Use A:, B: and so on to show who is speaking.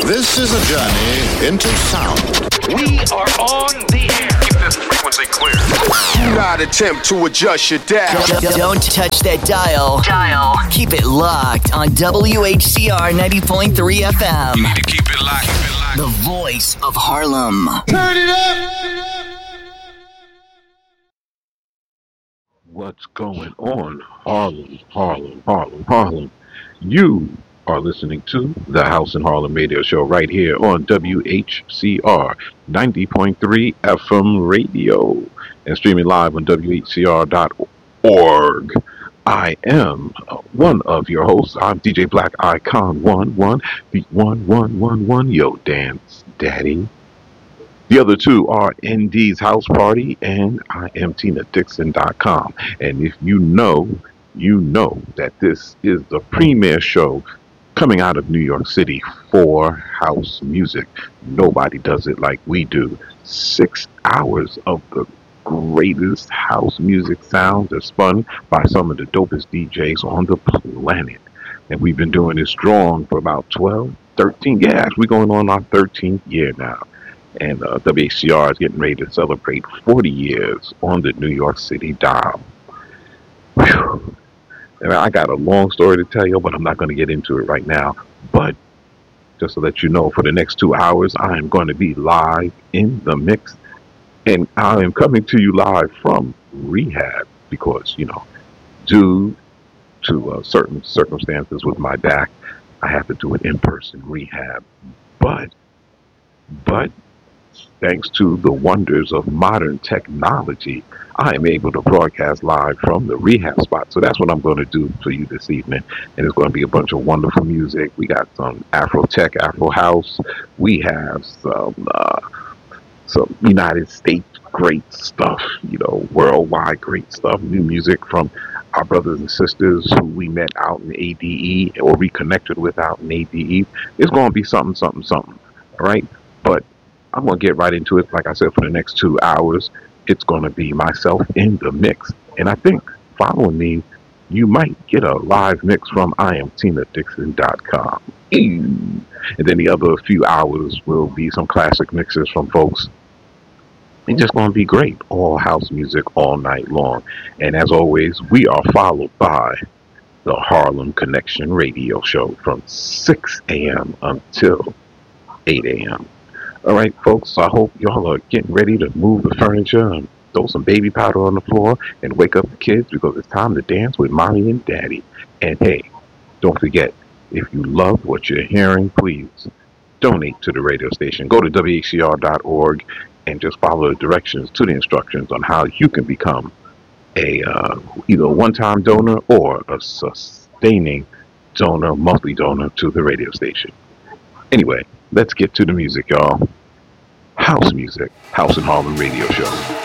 A: This is a journey into sound.
B: We are on the air. Keep this frequency clear.
C: Do not attempt to adjust your dial.
D: Don't touch that dial. Keep it locked on WHCR 90.3 FM.
B: You need to keep it locked.
D: The voice of Harlem.
C: Turn it up!
E: What's going on? Harlem. You are listening to the House in Harlem radio show right here on WHCR 90.3 FM radio and streaming live on WHCR.org. I am one of your hosts. I'm DJ Black Icon 11, beat 1111, yo dance daddy. The other two are ND's House Party, and I am TinaDixon.com. And if you know that this is the premier show coming out of New York City for house music. Nobody does it like we do. 6 hours of the greatest house music sounds are spun by some of the dopest DJs on the planet. And we've been doing this strong for about 12, 13, we're going on our 13th year now. And WHCR is getting ready to celebrate 40 years on the New York City dial. Whew. I got a long story to tell you, but I'm not going to get into it right now. But just to let you know, for the next 2 hours, I am going to be live in the mix. And I am coming to you live from rehab because, due to certain circumstances with my back, I have to do an in-person rehab. But thanks to the wonders of modern technology, I am able to broadcast live from the rehab spot. So that's what I'm going to do for you this evening. And it's going to be a bunch of wonderful music. We got some Afro tech, Afro house. We have some United States great stuff, worldwide great stuff. New music from our brothers and sisters who we met out in ADE or reconnected with out in ADE. It's going to be something. All right. But I'm going to get right into it. Like I said, for the next 2 hours, it's going to be myself in the mix. And I think following me, you might get a live mix from IamTinaDixon.com. And then the other few hours will be some classic mixes from folks. It's just going to be great. All house music all night long. And as always, we are followed by the Harlem Connection radio show from 6 a.m. until 8 a.m. All right, folks, I hope y'all are getting ready to move the furniture and throw some baby powder on the floor and wake up the kids because it's time to dance with mommy and daddy. And hey, don't forget, if you love what you're hearing, please donate to the radio station. Go to WHCR.org and just follow the directions to the instructions on how you can become a either a one-time donor or a sustaining donor, monthly donor to the radio station. Anyway, let's get to the music, y'all. House music, House in Harlem radio show.